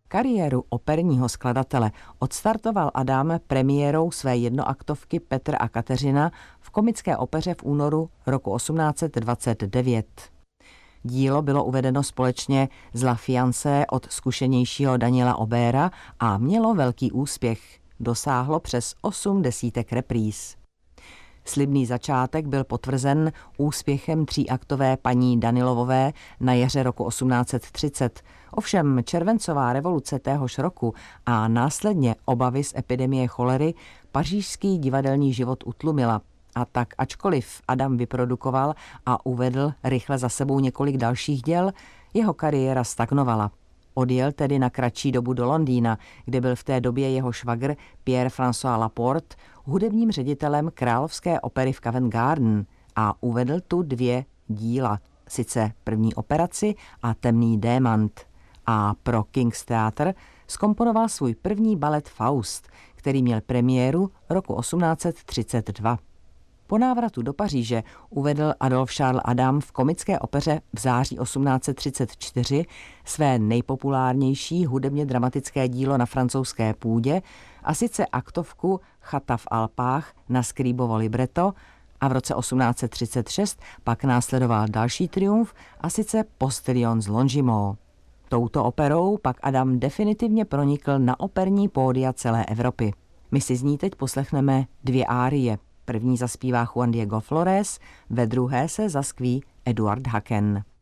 Kariéru operního skladatele odstartoval Adam premiérou své jednoaktovky Petr a Kateřina v komické opeře v únoru roku 1829. Dílo bylo uvedeno společně z La Fiancée od zkušenějšího Daniela Aubera a mělo velký úspěch. Dosáhlo přes 8 desítek repríz. Slibný začátek byl potvrzen úspěchem tříaktové Paní Danilovové na jaře roku 1830. Ovšem červencová revoluce téhož roku a následně obavy z epidemie cholery pařížský divadelní život utlumila. A tak ačkoliv Adam vyprodukoval a uvedl rychle za sebou několik dalších děl, jeho kariéra stagnovala. Odjel tedy na kratší dobu do Londýna, kde byl v té době jeho švagr Pierre-François Laporte hudebním ředitelem Královské opery v Covent Garden a uvedl tu 2 díla, sice První operaci a Temný démant. A pro King's Theatre zkomponoval svůj první balet Faust, který měl premiéru roku 1832. Po návratu do Paříže uvedl Adolphe Charles Adam v komické opeře v září 1834 své nejpopulárnější hudebně dramatické dílo na francouzské půdě, a sice aktovku Chata v Alpách na Scribovo libretto, a v roce 1836 pak následoval další triumf, a sice Postilion z Longjumeau. Touto operou pak Adam definitivně pronikl na operní pódia celé Evropy. My si z ní teď poslechneme 2 árie. První zaspívá Juan Diego Flores, ve druhé se zaskví Eduard Haken.